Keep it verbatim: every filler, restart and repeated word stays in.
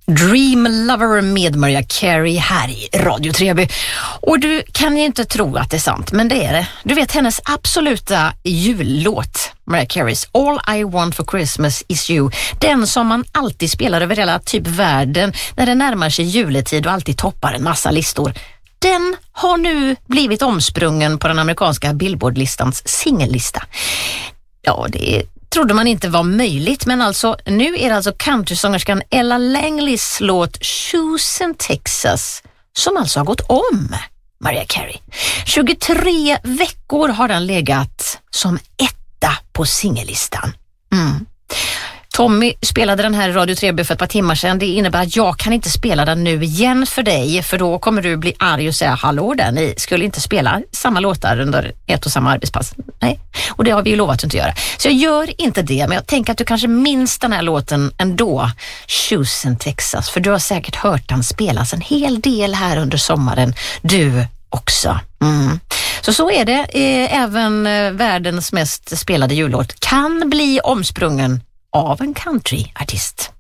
Dream Lover med Mariah Carey här i Radio Treby. Och du kan ju inte tro att det är sant, men det är det. Du vet hennes absoluta jullåt, Mariah Careys All I Want for Christmas is You. Den som man alltid spelar över hela typ världen när det närmar sig juletid och alltid toppar en massa listor. Den har nu blivit omsprungen på den amerikanska Billboard-listans singellista. Ja, det är trodde man inte var möjligt, men alltså nu är det alltså countrysångerskan Ella Langleys låt Shoes in Texas som alltså har gått om Mariah Carey. tjugotre veckor har den legat som etta på singellistan. Mm. Tommy spelade den här i Radio Treby för ett par timmar sedan. Det innebär att jag kan inte spela den nu igen för dig, för då kommer du bli arg och säga hallå där, ni skulle inte spela samma låtar under ett och samma arbetspass. Nej, och det har vi ju lovat att inte göra. Så jag gör inte det, men jag tänker att du kanske minns den här låten ändå, Shoes in Texas, för du har säkert hört den spelas en hel del här under sommaren, du också. Mm. Så så är det, eh, även eh, världens mest spelade jullåt kan bli omsprungen av en countryartist.